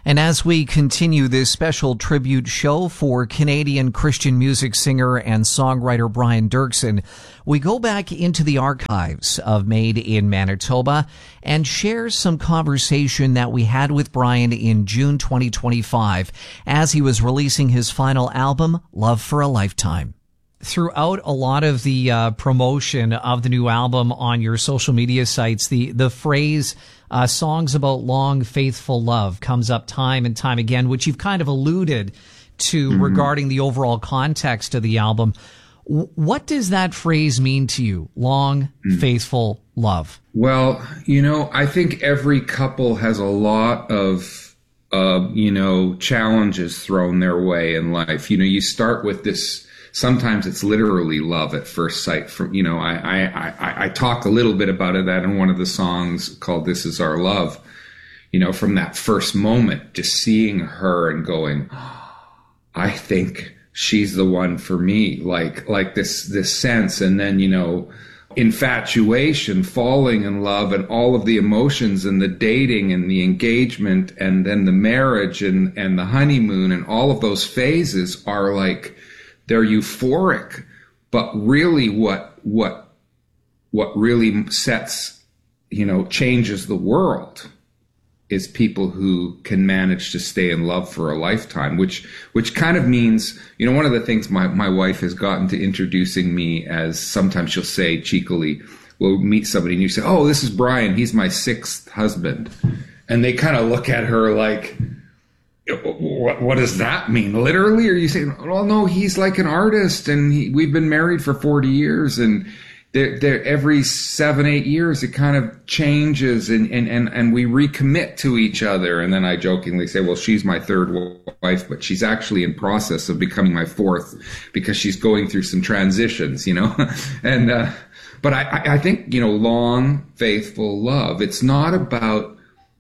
And as we continue this special tribute show for Canadian Christian music singer and songwriter Brian Doerksen, we go back into the archives of Made in Manitoba and share some conversation that we had with Brian in June 2025 as he was releasing his final album, Love for a Lifetime. Throughout a lot of the promotion of the new album on your social media sites, the phrase songs about long, faithful love comes up time and time again, which you've kind of alluded to regarding the overall context of the album. What does that phrase mean to you, long, faithful love? Well, I think every couple has a lot of, challenges thrown their way in life. You start with this. Sometimes it's literally love at first sight. I talk a little bit about that in one of the songs called This Is Our Love. From that first moment, just seeing her and going, I think she's the one for me. Like this sense. And then, infatuation, falling in love, and all of the emotions and the dating and the engagement and then the marriage and the honeymoon and all of those phases are like, they're euphoric, but really what really sets, changes the world is people who can manage to stay in love for a lifetime, which kind of means, one of the things my wife has gotten to introducing me as, sometimes she'll say cheekily, we'll meet somebody and you say, oh, this is Brian, he's my sixth husband. And they kind of look at her like, what does that mean? Literally? Or are you saying, well, no, he's like an artist and we've been married for 40 years and every 7-8 years it kind of changes and we recommit to each other. And then I jokingly say, well, she's my third wife, but she's actually in process of becoming my fourth because she's going through some transitions, and, but I think, long, faithful love, it's not about,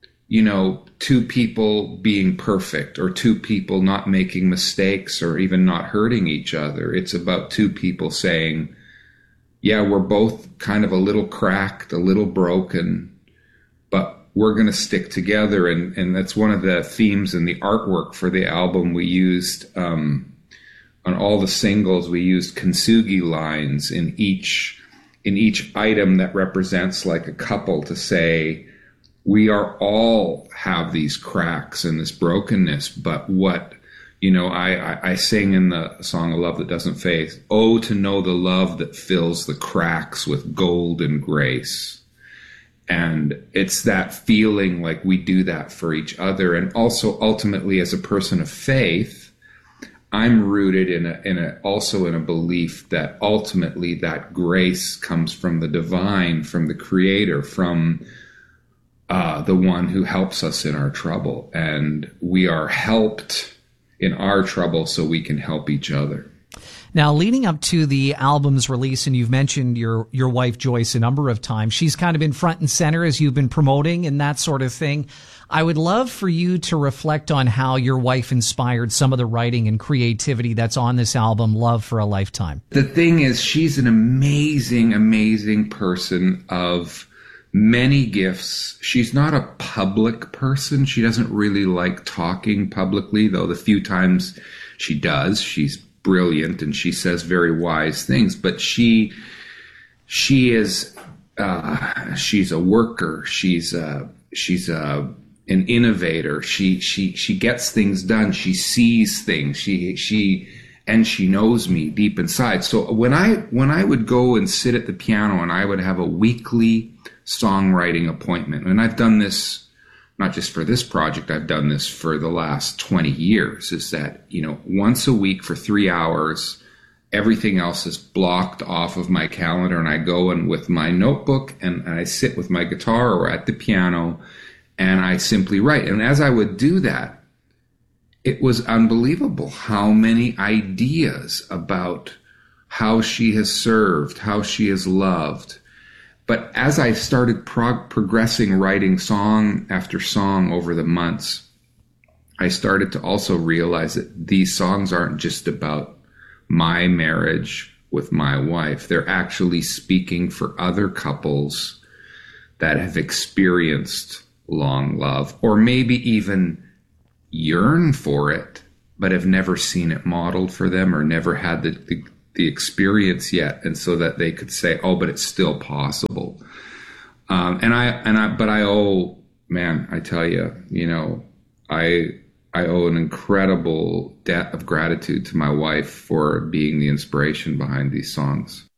two people being perfect or two people not making mistakes or even not hurting each other. It's about two people saying, yeah, we're both kind of a little cracked, a little broken, but we're going to stick together. And that's one of the themes in the artwork for the album. We used, on all the singles, we used kintsugi lines in each item that represents like a couple to say, we are all have these cracks and this brokenness, but what, I sing in the song A Love That Doesn't Fade, oh, to know the love that fills the cracks with gold and grace. And it's that feeling like we do that for each other. And also ultimately as a person of faith, I'm rooted also in a belief that ultimately that grace comes from the divine, from the creator, from the one who helps us in our trouble, and we are helped in our trouble so we can help each other. Now, leading up to the album's release, and you've mentioned your wife Joyce a number of times, she's kind of been front and center as you've been promoting and that sort of thing. I would love for you to reflect on how your wife inspired some of the writing and creativity that's on this album, Love for a Lifetime. The thing is, she's an amazing, amazing person of many gifts. She's not a public person. She doesn't really like talking publicly, though the few times she does, she's brilliant and she says very wise things. But she is she's a worker. She's an innovator. She gets things done. She sees things. She knows me deep inside. So when I would go and sit at the piano and I would have a weekly songwriting appointment, and I've done this not just for this project, I've done this for the last 20 years, is that, once a week for 3 hours, everything else is blocked off of my calendar, and I go in with my notebook and I sit with my guitar or at the piano and I simply write. And as I would do that, it was unbelievable how many ideas about how she has served, how she has loved. But as I started progressing, writing song after song over the months, I started to also realize that these songs aren't just about my marriage with my wife. They're actually speaking for other couples that have experienced long love, or maybe even yearn for it, but have never seen it modeled for them or never had the experience yet. And so that they could say, oh, but it's still possible. But I owe, man, I tell you, I owe an incredible debt of gratitude to my wife for being the inspiration behind these songs.